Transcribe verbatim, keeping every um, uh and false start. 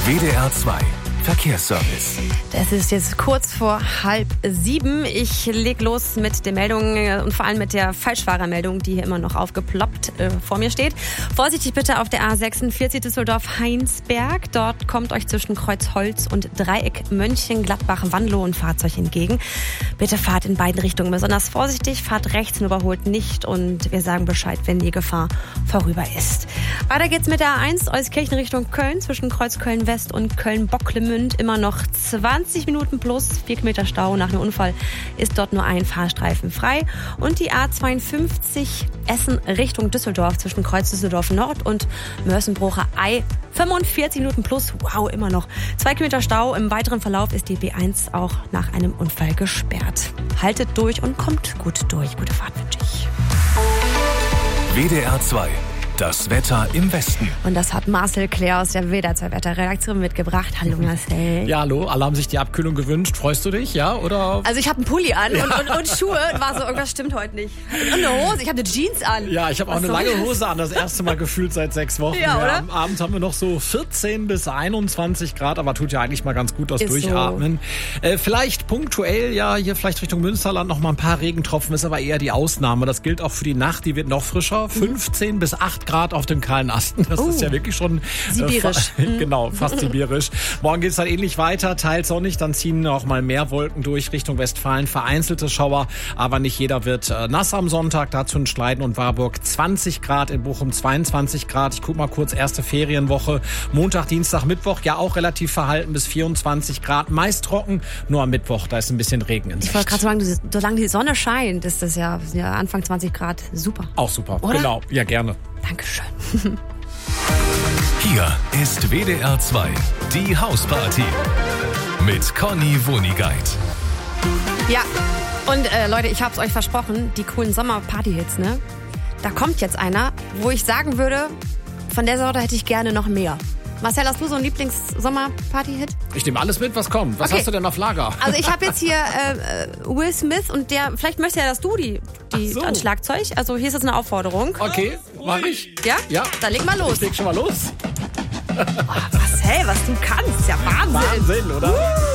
W D R zwei Verkehrsservice. Es ist jetzt kurz vor halb sieben. Ich leg los mit den Meldungen und vor allem mit der Falschfahrermeldung, die hier immer noch aufgeploppt äh, vor mir steht. Vorsichtig bitte auf der A sechsundvierzig Düsseldorf-Heinsberg. Dort kommt euch zwischen Kreuzholz und Dreieck Mönchengladbach-Wanlo ein Fahrzeug entgegen. Bitte fahrt in beiden Richtungen besonders vorsichtig, fahrt rechts und überholt nicht und wir sagen Bescheid, wenn die Gefahr vorüber ist. Weiter geht's mit der A eins Euskirchen Richtung Köln zwischen Kreuz Köln-West und Köln-Bocklemünd. Immer noch zwanzig Minuten plus, vier Kilometer Stau. Nach einem Unfall ist dort nur ein Fahrstreifen frei. Und die A zweiundfünfzig Essen Richtung Düsseldorf zwischen Kreuz Düsseldorf Nord und Mörsenbrucher Ei. fünfundvierzig Minuten plus, wow, immer noch. Zwei Kilometer Stau. Im weiteren Verlauf ist die B eins auch nach einem Unfall gesperrt. Haltet durch und kommt gut durch. Gute Fahrt wünsche ich. W D R zwei. Das Wetter im Westen. Und das hat Marcel Claire aus der W D R zwei Wetterredaktion mitgebracht. Hallo Marcel. Ja, hallo. Alle haben sich die Abkühlung gewünscht. Freust du dich, ja? Oder? Also ich habe einen Pulli an und, und, und Schuhe und war so, irgendwas stimmt heute nicht. Und eine Hose, ich habe eine Jeans an. Ja, ich habe auch Was eine soll lange das? Hose an, das erste Mal gefühlt seit sechs Wochen. Ja, oder? Am Abend haben wir noch so vierzehn bis einundzwanzig Grad, aber tut ja eigentlich mal ganz gut das Ist Durchatmen. So. Äh, vielleicht punktuell, ja, hier vielleicht Richtung Münsterland noch mal ein paar Regentropfen, ist aber eher die Ausnahme. Das gilt auch für die Nacht, die wird noch frischer. fünfzehn bis acht Grad auf dem kahlen Asten. Das uh, ist ja wirklich schon sibirisch. Äh, genau, fast sibirisch. Morgen geht's dann ähnlich weiter, teils sonnig, dann ziehen auch mal mehr Wolken durch Richtung Westfalen, vereinzelte Schauer, aber nicht jeder wird äh, nass am Sonntag. Dazu in Schleiden und Warburg zwanzig Grad, in Bochum zweiundzwanzig Grad. Ich guck mal kurz, erste Ferienwoche, Montag, Dienstag, Mittwoch, ja auch relativ verhalten bis vierundzwanzig Grad, meist trocken, nur am Mittwoch, da ist ein bisschen Regen in Sicht. Ich wollte gerade sagen, solange die Sonne scheint, ist das ja, ja Anfang zwanzig Grad super. Auch super, oder? Genau, ja gerne. Dankeschön. Hier ist W D R zwei, die Hausparty mit Conny Wonigkeit. Ja, und äh, Leute, ich hab's euch versprochen, die coolen Sommer-Party-Hits, ne? Da kommt jetzt einer, wo ich sagen würde, von der Sorte hätte ich gerne noch mehr. Marcel, hast du so einen Lieblings-Sommer-Party-Hit? Ich nehme alles mit, was kommt. Was Okay. hast du denn auf Lager? Also ich habe jetzt hier äh, Will Smith und der, vielleicht möchte er, dass du die, die Ach so. ans Schlagzeug. Also hier ist jetzt eine Aufforderung. Okay, mach ich. Ja? Ja. Dann leg mal los. Ich leg schon mal los. Oh, Marcel, was du kannst, ja Wahnsinn. Wahnsinn, oder?